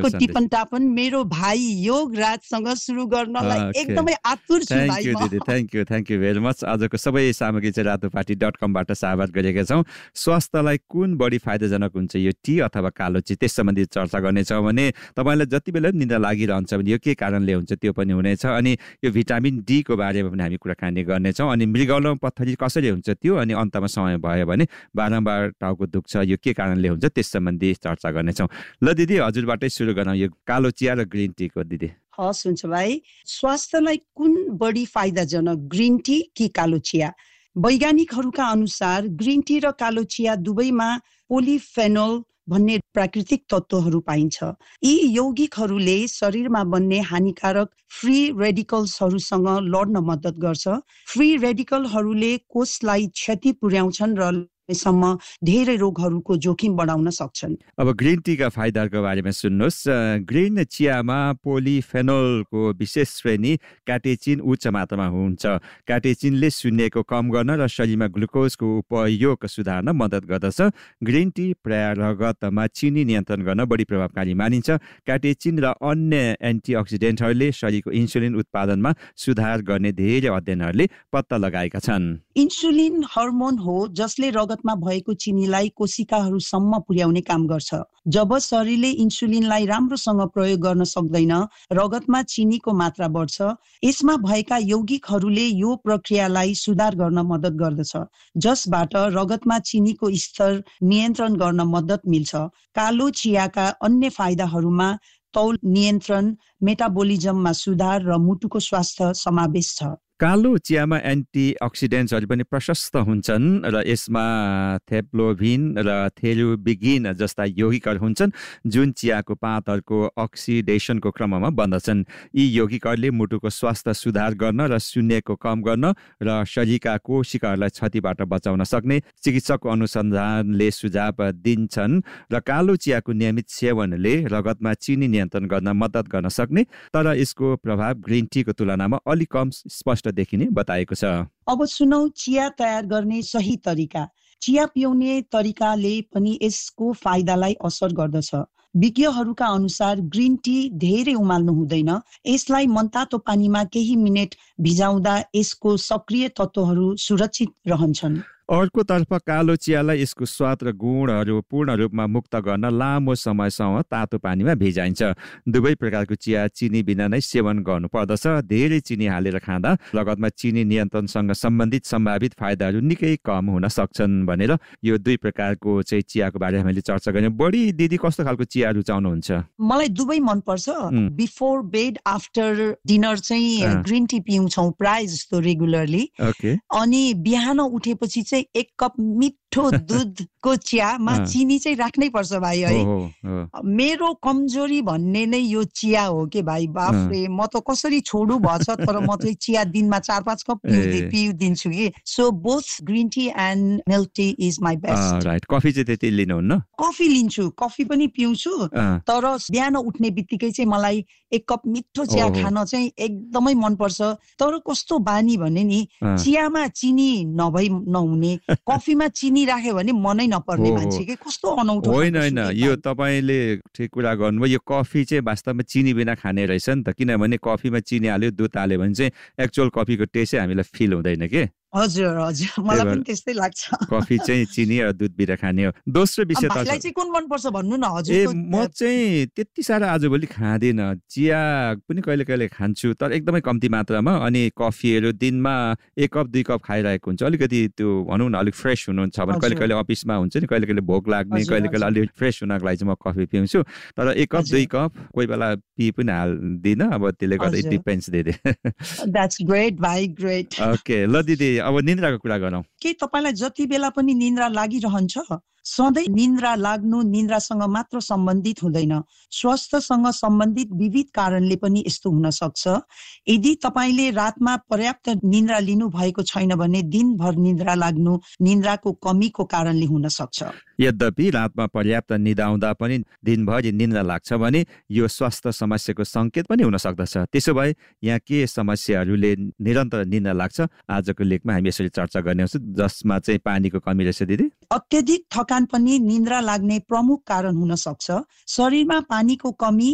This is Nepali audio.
आजको टिपन टापन मेरो भाइ योगराजसँग सुरु गर्नलाई एकदमै आतुर छु भाइ थ्यांक यू दिदी, थ्यांक यू भेरी मच। आजको सबै सामग्री चाहिँ रातोपाटी.com बाट साभार गरेका छौँ। स्वास्थ्यलाई कुन बढी फाइदाजनक हुन्छ, यो टी अथवा कालो ची, त्यस सम्बन्धी चर्चा गर्नेछौँ भने तपाईँलाई जति बेला निद्रा लागिरहन्छ भने यो के कारणले हुन्छ त्यो पनि हुनेछ, अनि यो भिटामिन डी को बारेमा पनि हामी कुराकानी गर्नेछौँ, अनि मृगौला पत्थरी कसरी हुन्छ त्यो, अनि अन्तमा समय भयो भने बारम्बार टाउको दुख्छ यो के कारणले हुन्छ त्यस सम्बन्धी चर्चा गर्नेछौँ। ल दिदी हजुरबाटै सुरु गरौँ यो कालो चिया र ग्रिन टी को। दिदी हस् हुन्छ भाइ। स्वास्थ्यलाई कुन बढी फाइदाजनक, ग्रिन टी कि कालो चिया? वैज्ञानिकहरूका अनुसार ग्रिन टी र कालो चिया दुवैमा पोलिफेनोल भन्ने प्राकृतिक तत्त्वहरू पाइन्छ। यी यौगिकहरूले शरीरमा बन्ने हानिकारक फ्री रेडिकल्सहरूसँग लड्न मद्दत गर्छ। फ्री रेडिकलहरूले कोषलाई क्षति पुर्याउँछन् र सम्म धेरै रोगहरूको जोखिम बढाउन सक्छन्। अब ग्रिन टी का फाइदाहरूको बारेमा सुन्नुहोस्। ग्रिन चियामा पोलिफेनोलको विशेष श्रेणी क्याटेचिन उच्च मात्रामा हुन्छ। क्याटेचिनले शून्यको कम गर्न र शरीरमा ग्लुकोजको उपयोग सुधार्न मद्दत गर्दछ। ग्रिन टी प्राय रगतमा चिनी नियन्त्रण गर्न बढी प्रभावकारी मानिन्छ। क्याटेचिन र अन्य एन्टिअक्सिडेन्टहरूले शरीरको इन्सुलिन उत्पादनमा सुधार गर्ने धेरै अध्ययनहरूले पत्ता लगाएका छन्। इन्सुलिन हर्मोन हो जसले रगतमा भएको चिनीलाई कोशिकाहरूसम्म पुर्याउने काम गर्छ। जब शरीरले इन्सुलिनलाई राम्रोसँग प्रयोग गर्न सक्दैन, रगतमा चिनीको मात्रा बढ्छ। यसमा भएका यौगिकहरूले यो प्रक्रियालाई सुधार गर्न मद्दत गर्दछ, जसबाट रगतमा चिनीको स्तर नियन्त्रण गर्न मद्दत मिल्छ। कालो चियाका अन्य फाइदाहरूमा तौल नियन्त्रण, मेटाबोलिजममा सुधार र मुटुको स्वास्थ्य समावेश छ। कालो चियामा एन्टिअक्सिडेन्ट्सहरू पनि प्रशस्त हुन्छन् र यसमा थेप्लोभिन र थेरुबिगिन जस्ता यौगिकहरू हुन्छन् जुन चियाको पातहरूको अक्सिडेसनको क्रममा बन्दछन्। यी यौगिकहरूले मुटुको स्वास्थ्य सुधार गर्न र शून्यको कम गर्न र शरीरका कोशिकाहरूलाई क्षतिबाट बचाउन सक्ने चिकित्सकको अनुसन्धानले सुझाव दिन्छन्। र कालो चियाको नियमित सेवनले रगतमा चिनी नियन्त्रण गर्न मद्दत गर्न सक्ने, तर यसको प्रभाव ग्रिन टीको तुलनामा अलिक कम स्पष्ट देखिने बताएको छ। अब सुनौ चिया तयार गर्ने सही तरिका। चिया पिउने तरिकाले पनि यसको फाइदालाई असर गर्दछ। विज्ञहरूका अनुसार ग्रिन टी धेरै उमाल्नु हुँदैन। यसलाई मनतातो पानीमा केही मिनेट भिजाउँदा यसको सक्रिय तत्त्वहरू सुरक्षित रहन्छन्। अर्कोतर्फ कालो चियालाई यसको स्वाद र गुणहरू पूर्ण रूपमा मुक्त गर्न लामो समयसम्म तातो पानीमा भिजाइन्छ। दुवै प्रकारको चिया चिनी बिना नै सेवन गर्नु पर्दछ। धेरै चिनी हालेर खाँदा रगतमा चिनी नियन्त्रणसँग सम्बन्धित सम्भावित फाइदाहरू निकै कम हुन सक्छन् भनेर यो दुई प्रकारको चाहिँ चियाको बारेमा मैले चर्चा गरेँ। बढी दिदी कस्तो खालको चिया रुचाउनुहुन्छ? मलाई दुवै मनपर्छ। बिफोर बेड आफ्टर डिनर चाहिँ ग्रिन टी पिउँछौँ प्राय जस्तो रेगुलरली। अनि बिहान उठेपछि एक कप मिठो दुधको चियामा चिनी चाहिँ राख्नै पर्छ भाइ है। मेरो कमजोरी भन्ने नै यो चिया हो के भाइ। बाफरे, म त कसरी छोडु भछ, तर म चाहिँ चिया दिनमा 4-5 कप पिउदिन्छु कि। So both green tea and milk tea is my best. Right. Coffee चाहिँ त्यति लिनुहुन्न? कफी लिन्छु, कफी पनि पिउँछु, तर बिहान उठ्ने बित्तिकै चाहिँ मलाई एक कप मिठो चिया खान चाहिँ एकदमै मनपर्छ। तर कस्तो बानी भने नि, चियामा चिनी नहुने, कफीमा चिनी राख्यो भने मनै नपर्ने मान्छे के। कस्तो अनौठो। होइन, यो तपाईँले ठिक कुरा गर्नुभयो। यो कफी चाहिँ वास्तवमा चिनी बिना खाने रहेछ नि त, किनभने कफीमा चिनी हाल्यो, दुध हाल्यो भने चाहिँ एक्चुअल कफीको टेस्टै हामीलाई फिल हुँदैन के। हजुर हजुर, मलाई पनि त्यस्तै लाग्छ। कफी चाहिँ चिनी र दुध बिना खाने हो। दोस्रो विषय तपाईलाई चाहिँ कुन मन पर्छ भन्नु न हजुर? म चाहिँ त्यति साह्रो आजभोलि खाँदिन। चिया पनि कहिले कहिले खान्छु, तर एकदमै कम्ती मात्रामा। अनि कफीहरू दिनमा 1 कप 2 कप खाइरहेको हुन्छ। अलिकति त्यो भनौँ न अलिक फ्रेस हुनुहुन्छ भने, कहिले कहिले अफिसमा हुन्छ नि, कहिले कहिले भोक लाग्ने, कहिले कहिले अलिक फ्रेस हुनको लागि चाहिँ म कफी पिउँछु। तर 1 कप 2 कप कोही बेला पी पनि हाल्दिनँ। अब त्यसले गर्दा इट डिपेन्ड्स दिदी। द्याट्स ग्रेट भाइ, ग्रेट। ओके, ल दिदी अब निन्द्राको कुरा गरौँ। के तपाईलाई जति बेला पनि निन्द्रा लागिरहन्छ? सधैँ निन्द्रा लाग्नु निन्द्रासँग मात्र सम्बन्धित हुँदैन। स्वास्थ्यसँग सम्बन्धित विविध कारणले पनि यस्तो हुन सक्छ। यदि तपाईले रातमा पर्याप्त निन्द्रा लिनु भएको छैन भने दिनभर निन्द्रा लाग्नु निन्द्राको कमीको कारणले हुन सक्छ। यद्यपि रातमा पर्याप्त निदाउँदा पनि दिनभरि निन्द्रा लाग्छ भने यो स्वास्थ्य समस्याको संकेत पनि हुन सक्दछ। त्यसो भए यहाँ के समस्याहरूले निरन्तर निन्द्रा लाग्छ आजको लेखमा हामी यसरी चर्चा गर्ने छौँ, जसमा चाहिँ पानीको कमी रहेछ दिदी। अत्यधिक थकान पनि निन्द्रा लाग्ने प्रमुख कारण हुन सक्छ। शरीरमा पानीको कमी